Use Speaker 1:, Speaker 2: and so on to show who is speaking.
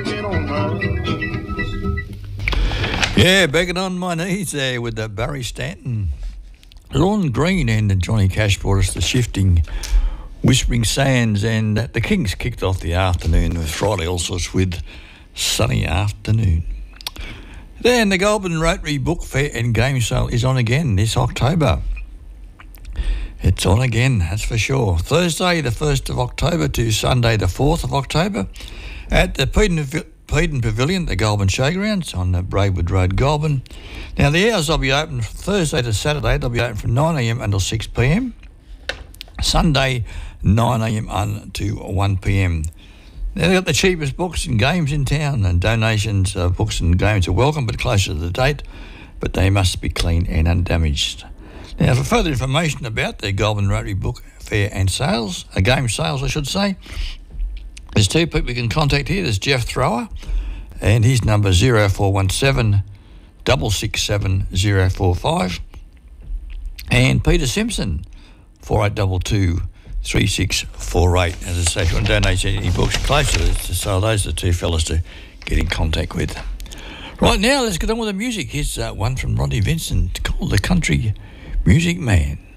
Speaker 1: Yeah, begging on my knees there with Barry Stanton. Lorne Green and Johnny Cash brought us the Shifting Whispering Sands, and the Kings kicked off the afternoon with Friday All Sorts with Sunny Afternoon. Then the Goulburn Rotary Book Fair and Game Sale is on again this October. It's on again, that's for sure. Thursday the 1st of October to Sunday the 4th of October at the Peden Pavilion, the Goulburn Showgrounds on Braidwood Road, Goulburn. Now the hours will be open from Thursday to Saturday. They'll be open from 9am until 6pm. Sunday 9am until 1pm. Now they've got the cheapest books and games in town, and donations of books and games are welcome but closer to the date, but they must be clean and undamaged. Now for further information about the Goulburn Rotary Book Fair and sales, game sales I should say, there's two people you can contact here. There's Jeff Thrower, and his number 0417 667 045, and Peter Simpson 4822 3648. As I say, if you want to donate any books closer, so those are the two fellas to get in contact with. Right now, let's get on with the music. Here's one from Ronnie Vincent called The Country Music Man.